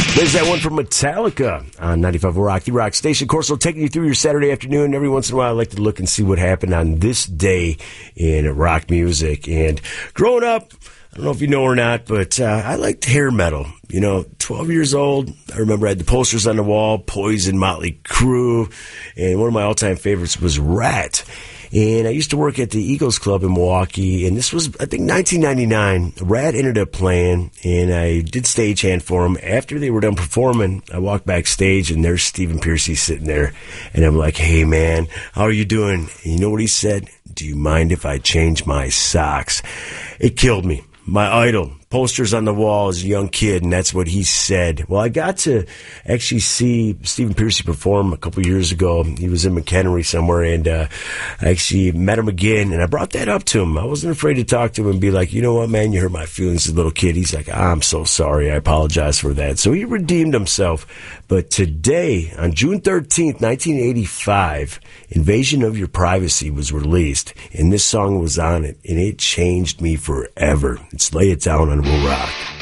There's that one from Metallica on 95 Rock, the rock station. Of course, we'll take you through your Saturday afternoon. Every once in a while, I like to look and see what happened on this day in rock music. And growing up, I don't know if you know or not, but I liked hair metal. 12 years old, I remember I had the posters on the wall, Poison, Motley Crue, and one of my all-time favorites was Rat. And I used to work at the Eagles Club in Milwaukee, and this was, I think, 1999. Rat ended up playing, and I did stagehand for them. After they were done performing, I walked backstage, and there's Stephen Pearcy sitting there, and I'm like, hey, man, how are you doing? And you know what he said? Do you mind if I change my socks? It killed me. My idol. Posters on the wall as a young kid, and that's what he said. Well, I got to actually see Stephen Pearcy perform a couple years ago. He was in McHenry somewhere, and I actually met him again, and I brought that up to him. I wasn't afraid to talk to him and be like, you know what, man, you hurt my feelings as a little kid. He's like, I'm so sorry. I apologize for that. So he redeemed himself. But today, on June 13th, 1985, Invasion of Your Privacy was released, and this song was on it, and it changed me forever. It's Lay It Down on Will Rock.